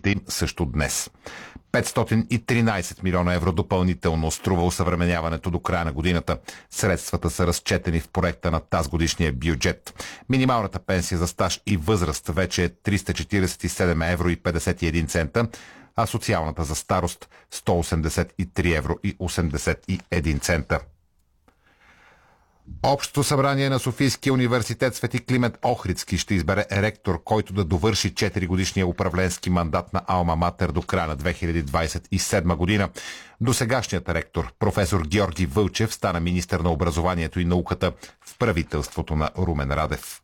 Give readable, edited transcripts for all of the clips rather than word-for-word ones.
футболистите им също днес. 513 милиона евро допълнително струва усъвременяването до края на годината. Средствата са разчетени в проекта на тазгодишния бюджет. Минималната пенсия за стаж и възраст вече е 347 евро и 51 цента, а социалната за старост 183 евро и 81 цента. Общото събрание на Софийския университет Свети Климент Охридски ще избере ректор, който да довърши 4-годишния управленски мандат на Алма Матер до края на 2027 година. Досегашният ректор, професор Георги Вълчев, стана министър на образованието и науката в правителството на Румен Радев.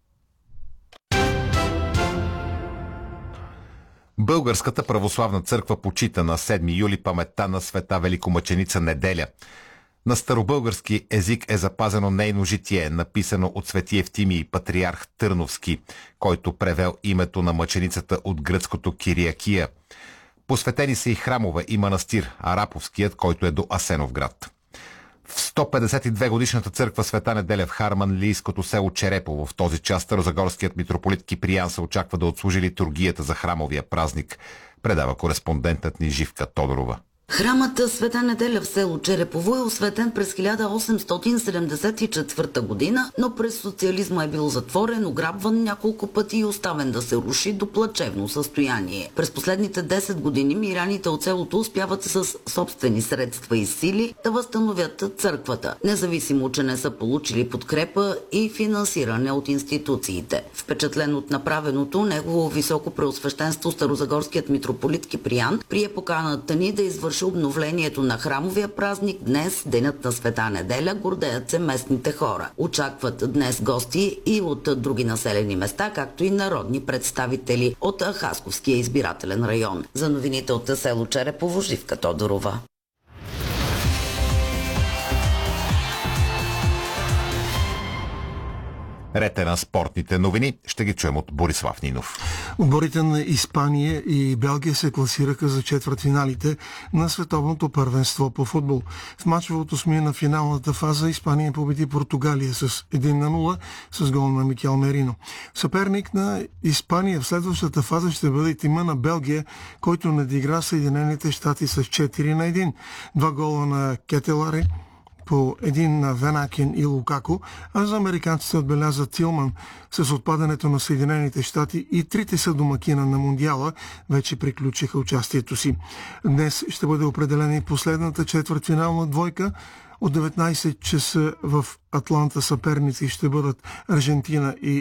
Българската православна църква почита на 7 юли паметта на света великомъченица Неделя. На старобългарски език е запазено нейно житие, написано от свети Евтимий, патриарх Търновски, който превел името на мъченицата от гръцкото Кириакия. Посветени са и храмове и манастир, Араповският, който е до Асеновград. В 152-годишната църква Света Неделя в Харманлийското село Черепово в този час старозагорският митрополит Киприян се очаква да отслужи литургията за храмовия празник, предава кореспондентът ни Живка Тодорова. Храмът Света Неделя в село Черепово е осветен през 1874 година, но през социализма е бил затворен, ограбван няколко пъти и оставен да се руши до плачевно състояние. През последните 10 години миряните от селото успяват с собствени средства и сили да възстановят църквата, независимо, че не са получили подкрепа и финансиране от институциите. Впечатлен от направеното, негово високо преосвещенство старозагорският митрополит Киприян прие поканата ни да извърши обновлението на храмовия празник днес, денят на Света Неделя, гордеят се местните хора. Очакват днес гости и от други населени места, както и народни представители от Хасковския избирателен район. За новините от село Черепово, Живка Тодорова. Рете на спортните новини ще ги чуем от Борислав Нинов. Отборите на Испания и Белгия се класираха за четвъртфиналите на световното първенство по футбол. В мачовото сме на финалната фаза Испания победи Португалия с 1-0 с гол на Микел Мерино. Съперник на Испания в следващата фаза ще бъде тима на Белгия, който надигра Съединените щати с 4-1. 2 гола на Кетеларе, по един на Венакен и Лукако, а за американците отбеляза Тилман. С отпадането на Съединените щати и трите са домакина на Мондиала вече приключиха участието си. Днес ще бъде определена и последната четвъртфинална двойка. От 19 часа в Атланта съперници ще бъдат Аржентина и